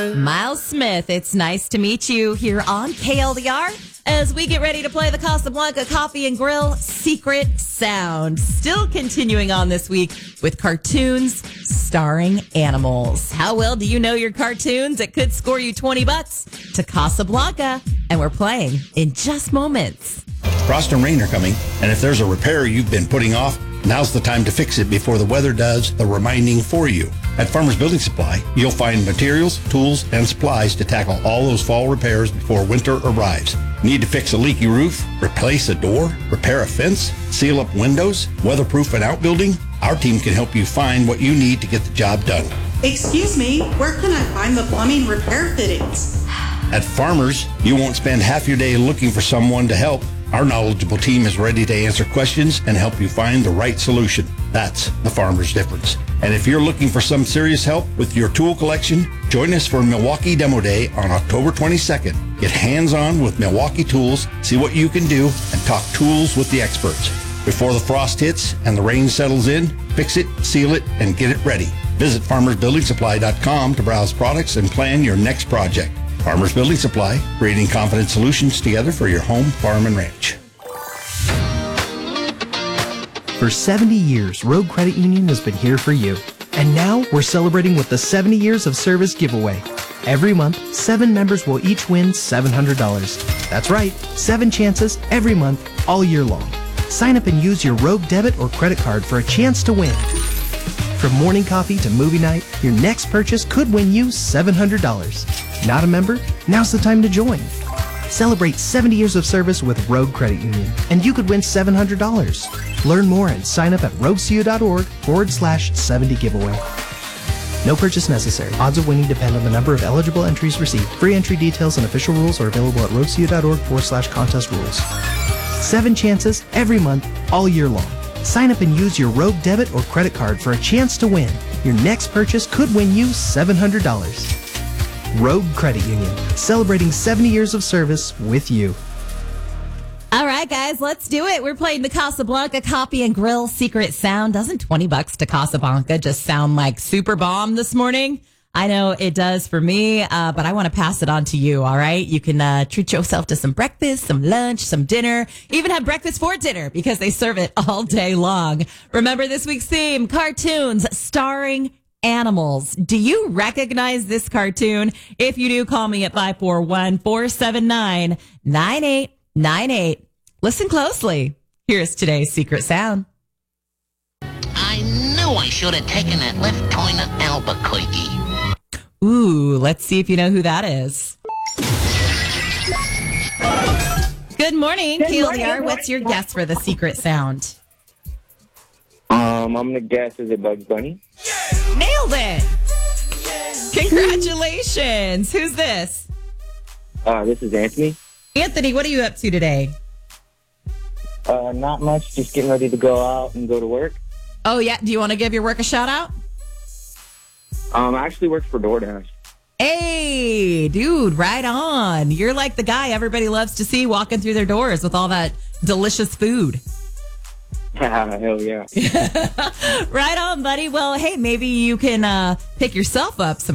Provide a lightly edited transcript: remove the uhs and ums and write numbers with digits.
Miles Smith, it's nice to meet you here on KLDR as we get ready to play the Casablanca Coffee and Grill Secret Sound. Still continuing on this week with cartoons starring animals. How well do you know your cartoons? It could score you $20 to Casablanca, and we're playing in just moments. Frost and rain are coming, and if there's a repair you've been putting off, now's the time to fix it before the weather does the reminding for you. At Farmers Building Supply, you'll find materials, tools, and supplies to tackle all those fall repairs before winter arrives. Need to fix a leaky roof, replace a door, repair a fence, seal up windows, weatherproof an outbuilding? Our team can help you find what you need to get the job done. Excuse me, where can I find the plumbing repair fittings? At Farmers, you won't spend half your day looking for someone to help. Our knowledgeable team is ready to answer questions and help you find the right solution. That's the Farmer's difference. And if you're looking for some serious help with your tool collection, join us for Milwaukee Demo Day on October 22nd. Get hands-on with Milwaukee tools, see what you can do, and talk tools with the experts. Before the frost hits and the rain settles in, fix it, seal it, and get it ready. Visit farmersbuildingsupply.com to browse products and plan your next project. Farmers Building Supply, creating confident solutions together for your home, farm, and ranch. For 70 years, Rogue Credit Union has been here for you. And now we're celebrating with the 70 Years of Service giveaway. Every month, 7 members will each win $700. That's right, 7 chances every month, all year long. Sign up and use your Rogue debit or credit card for a chance to win. From morning coffee to movie night, your next purchase could win you $700. Not a member? Now's the time to join. Celebrate 70 years of service with Rogue Credit Union, and you could win $700. Learn more and sign up at roguecu.org/70 giveaway. No purchase necessary. Odds of winning depend on the number of eligible entries received. Free entry details and official rules are available at roguecu.org/contest rules. 7 chances every month, all year long. Sign up and use your Rogue debit or credit card for a chance to win. Your next purchase could win you $700. Rogue Credit Union, celebrating 70 years of service with you. All right, guys, let's do it. We're playing the Casablanca Coffee and Grill Secret Sound. Doesn't $20 to Casablanca just sound like super bomb this morning? I know it does for me, but I want to pass it on to you, all right? You can treat yourself to some breakfast, some lunch, some dinner, even have breakfast for dinner because they serve it all day long. Remember this week's theme, cartoons starring animals. Do you recognize this cartoon? If you do, call me at 541-479-9898. Listen closely. Here's today's Secret Sound. I knew I should have taken that left turn at Albuquerque. Ooh, let's see if you know who that is. Good morning, KLDR. What's your guess for the Secret Sound? I'm going to guess, is it Bugs Bunny? Nailed it! Congratulations! Who's this? This is Anthony. Anthony, what are you up to today? Not much, just getting ready to go out and go to work. Oh, yeah. Do you want to give your work a shout out? I actually work for DoorDash. Hey, dude, right on. You're like the guy everybody loves to see walking through their doors with all that delicious food. Hell yeah. Right on, buddy. Well, hey, maybe you can pick yourself up some